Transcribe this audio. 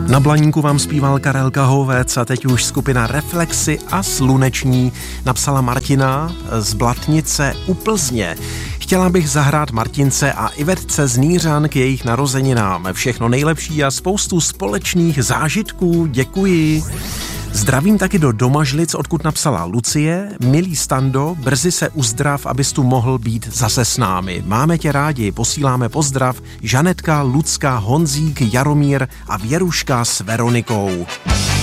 Na Blaníku vám zpíval Karel Kahovec a teď už skupina Reflexy a Sluneční napsala Martina z Blatnice u Plzně. Chtěla bych zahrát Martince a Ivetce z Nýřan k jejich narozeninám. Všechno nejlepší a spoustu společných zážitků. Děkuji. Zdravím taky do Domažlic, odkud napsala Lucie. Milý Stando, brzy se uzdrav, abys tu mohl být zase s námi. Máme tě rádi, posíláme pozdrav Žanetka, Lucka, Honzík, Jaromír a Věruška s Veronikou.